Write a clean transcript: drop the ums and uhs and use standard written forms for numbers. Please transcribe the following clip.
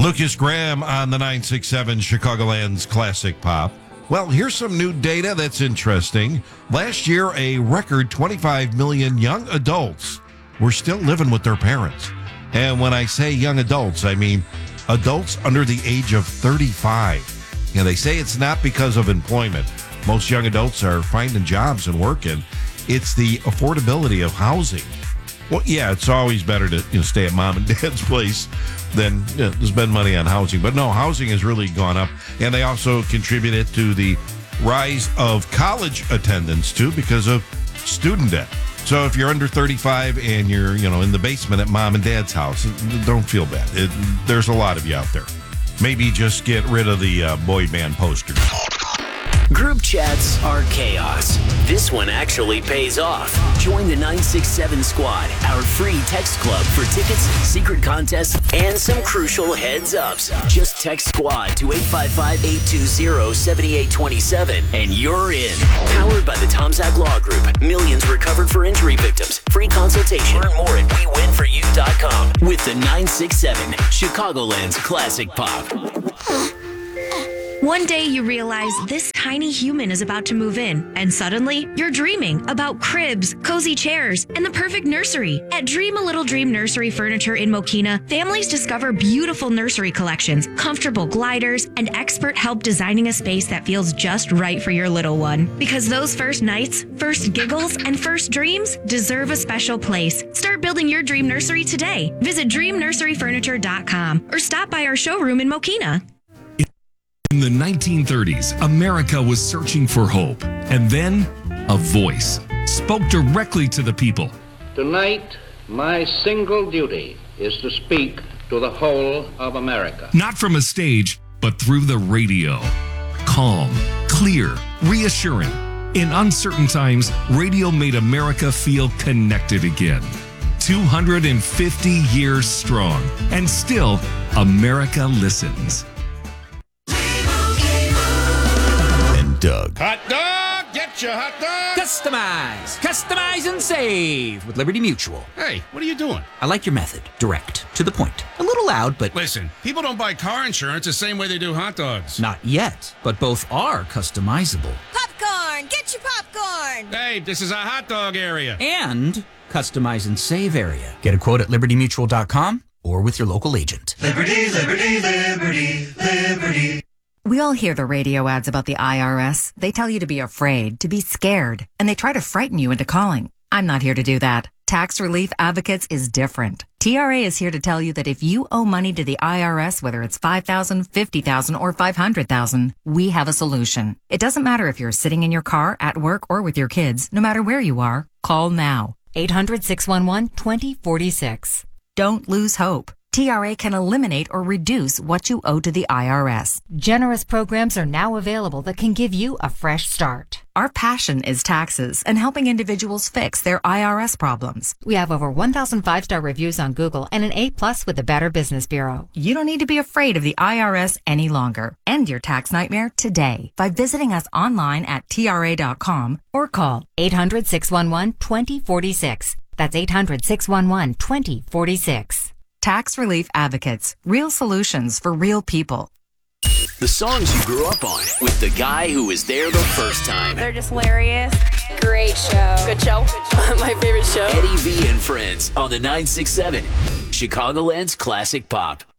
Lucas Graham on the 967 Chicagoland's Classic Pop. Well, here's some new data that's interesting. Last year, a record 25 million young adults were still living with their parents. And when I say young adults, I mean adults under the age of 35. They say it's not because of employment. Most young adults are finding jobs and working. It's the affordability of housing. Well, yeah, it's always better to stay at mom and dad's place than spend money on housing. But no, housing has really gone up. And they also contributed to the rise of college attendance, too, because of student debt. So if you're under 35 and you're, in the basement at mom and dad's house, don't feel bad. There's a lot of you out there. Maybe just get rid of the boy band posters. Group chats are chaos. This one actually pays off. Join the 967 Squad, our free text club for tickets, secret contests, and some crucial heads-ups. Just text SQUAD to 855-820-7827, and you're in. Powered by the Tom Zach Law Group. Millions recovered for injury victims. Free consultation. Learn more at WeWinForYou.com. With the 967, Chicagoland's Classic Pop. One day you realize this tiny human is about to move in, and suddenly you're dreaming about cribs, cozy chairs, and the perfect nursery. At Dream a Little Dream Nursery Furniture in Mokina, families discover beautiful nursery collections, comfortable gliders, and expert help designing a space that feels just right for your little one. Because those first nights, first giggles, and first dreams deserve a special place. Start building your dream nursery today. Visit dreamnurseryfurniture.com or stop by our showroom in Mokina. In the 1930s, America was searching for hope. And then, a voice spoke directly to the people. Tonight, my single duty is to speak to the whole of America. Not from a stage, but through the radio. Calm, clear, reassuring. In uncertain times, radio made America feel connected again. 250 years strong. And still, America listens. Doug. Hot dog! Get your hot dog! Customize and save with Liberty Mutual. Hey, what are you doing? I like your method. Direct, to the point. A little loud, but... Listen, people don't buy car insurance the same way they do hot dogs. Not yet, but both are customizable. Popcorn! Get your popcorn! Hey, this is a hot dog area. And customize and save area. Get a quote at libertymutual.com or with your local agent. Liberty, liberty, liberty, liberty. We all hear the radio ads about the IRS. They tell you to be afraid, to be scared, and they try to frighten you into calling. I'm not here to do that. Tax Relief Advocates is different. TRA is here to tell you that if you owe money to the IRS, whether it's $5,000, $50,000, or $500,000, we have a solution. It doesn't matter if you're sitting in your car, at work, or with your kids. No matter where you are, call now. 800-611-2046. Don't lose hope. TRA can eliminate or reduce what you owe to the IRS. Generous programs are now available that can give you a fresh start. Our passion is taxes and helping individuals fix their IRS problems. We have over 1,000 5-star reviews on Google and an A+ with the Better Business Bureau. You don't need to be afraid of the IRS any longer. End your tax nightmare today by visiting us online at TRA.com or call 800-611-2046. That's 800-611-2046. Tax Relief Advocates. Real solutions for real people. The songs you grew up on with the guy who was there the first time. They're just hilarious. Great show. Good show. My favorite show. Eddie V and Friends on the 967. Chicagoland's Classic Pop.